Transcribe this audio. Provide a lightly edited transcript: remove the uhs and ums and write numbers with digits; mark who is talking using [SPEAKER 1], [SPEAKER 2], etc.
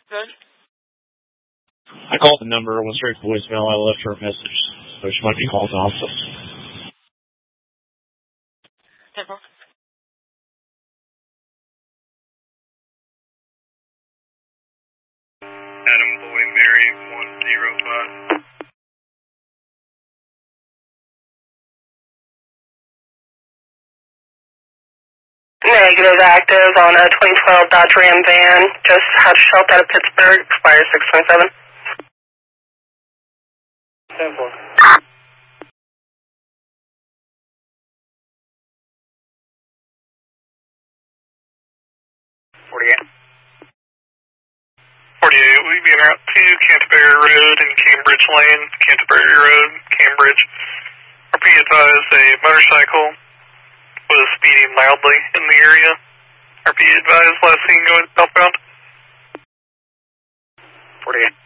[SPEAKER 1] Good.
[SPEAKER 2] I called the number, went straight to voicemail. I left her a message, so she might be called also.
[SPEAKER 1] Temple.
[SPEAKER 3] Adam Boy Mary 105.
[SPEAKER 4] Negative active on a 2012 Dodge Ram van. Just had shelter out of Pittsburgh. Expires 627.
[SPEAKER 3] 10-4. We'd be en route to Canterbury Road and Cambridge Lane. Canterbury Road, Cambridge. Be advised a motorcycle was speeding loudly in the area. Be advised last seen going southbound. 48.